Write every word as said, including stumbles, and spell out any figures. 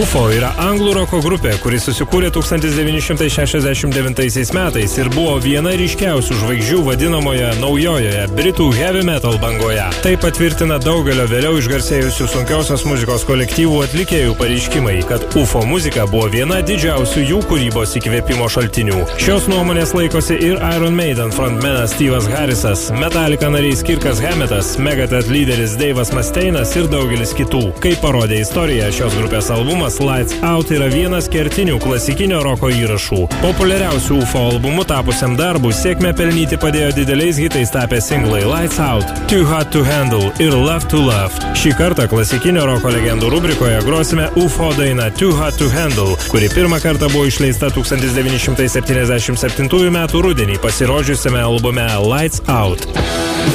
U F O yra anglų roko grupė, kuri susikūrė tūkstantis devyni šimtai šešiasdešimt devintaisiais metais ir buvo viena ryškiausių žvaigždžių vadinamoje naujojoje Britų heavy metal bangoje. Tai patvirtina daugelio vėliau išgarsėjusių sunkiosios muzikos kolektyvų atlikėjų pareiškimai, kad U F O muzika buvo viena didžiausių jų kūrybos įkvėpimo šaltinių. Šios nuomonės laikosi ir Iron Maiden frontmenas Steve'as Harrisas, Metallica narys Kirkas Hammettas, Megadeth lyderis Dave'as Mustaine'as ir daugelis kitų. Kaip parodė istorija, šios grupės albumas Lights Out yra vienas kertinių klasikinio roko įrašų. Populiariausių U F O albumu tapusiam darbui sėkmę pelnyti padėjo dideliais hitais tapę singlai Lights Out, Too Hot to Handle ir Love to Love. Šį kartą klasikinio roko legendų rubrikoje grosime U F O dainą Too Hot to Handle, kuri pirmą kartą buvo išleista tūkstantis devyni šimtai septyniasdešimt septintųjų metų rudenį pasirodžiusiame albume Lights Out.